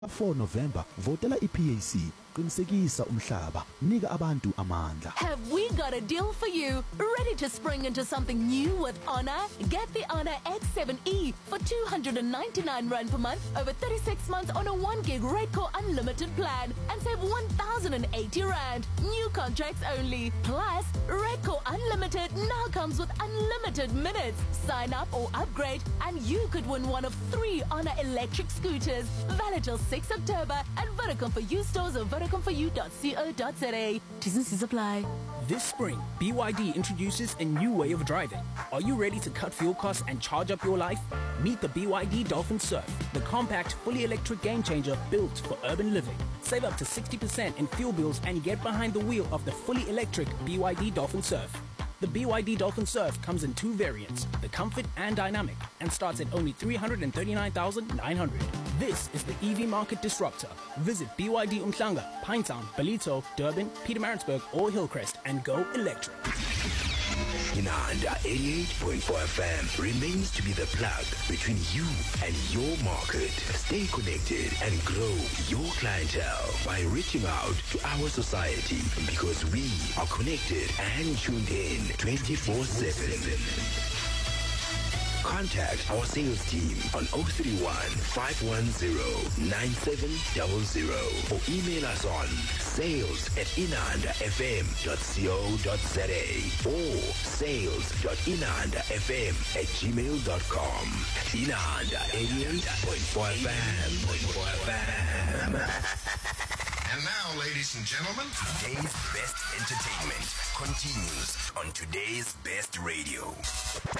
4 November votela iPAC qinisekisa umhlaba nika abantu amandla. Have we got a deal for you? Ready to spring into something new with Honor? Get the Honor X7E for 299 Rand per month over 36 months on a 1 gig Redco unlimited plan and save 1,080 Rand. New contracts only. Plus, Redco Unlimited now comes with unlimited minutes. Sign up or upgrade and you could win one of 3 Honor electric scooters. Valid till 6 October at Vodacom for You stores or vodacomforyou.co.za. T's and C's apply. This spring, BYD introduces a new way of driving. Are you ready to cut fuel costs and charge up your life? Meet the BYD Dolphin Surf, the compact, fully electric game changer built for urban living. Save up to 60% in fuel bills and get behind the wheel of the fully electric BYD Dolphin Surf. The BYD Dolphin Surf comes in 2 variants, the Comfort and Dynamic, and starts at only 339,900. This is the EV market disruptor. Visit BYD Umhlanga, Pinetown, Ballito, Durban, Pietermaritzburg, or Hillcrest and go electric. Inanda 88.4 FM remains to be the plug between you and your market. Stay connected and grow your clientele by reaching out to our society because we are connected and tuned in 24/7. Contact our sales team on 031 510 9700 or email us on sales@inandafm.co.za or sales.inandafm@gmail.com. Inanda 88.4 FM. And now, ladies and gentlemen, today's best entertainment continues on today's best radio.